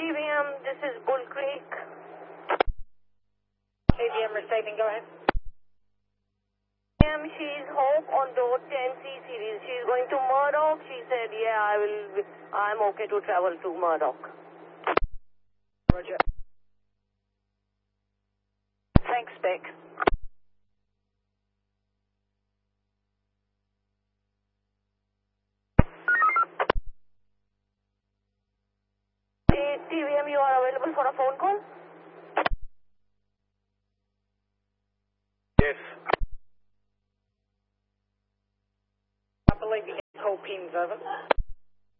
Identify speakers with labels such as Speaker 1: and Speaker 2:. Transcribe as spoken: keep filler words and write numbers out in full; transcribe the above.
Speaker 1: T V M, this is Bull Creek.
Speaker 2: A D M receiving, go ahead.
Speaker 1: T V M, she's Hope on Road ten C series. She's going to Murdoch. She said, yeah, I will, be, I'm okay to travel to Murdoch.
Speaker 2: Roger. Thanks, Beck.
Speaker 1: Hey, T V M, you are available for a phone call?
Speaker 3: Yes.
Speaker 2: I believe you need call pins over.